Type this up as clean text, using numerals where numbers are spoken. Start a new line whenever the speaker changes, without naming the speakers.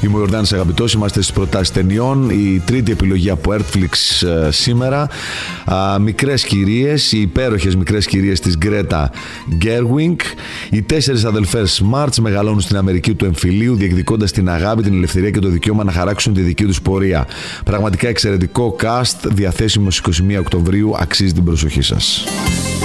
Είμαι ο Ιορδάνης Αγαπητός, είμαστε στις προτάσεις ταινιών. Η τρίτη επιλογή από Artflix σήμερα. Μικρές κυρίες, οι υπέροχες μικρές κυρίες της Γκρέτα Γκέρουινγκ. Οι 4 αδελφές Σμάρτς μεγαλώνουν στην Αμερική του εμφυλίου, διεκδικώντας την αγάπη, την ελευθερία και το δικαίωμα να χαράξουν τη δική τους πορεία. Πραγματικά εξαιρετικό cast, διαθέσιμο στις 21 Οκτωβρίου, αξίζει την προσοχή σας.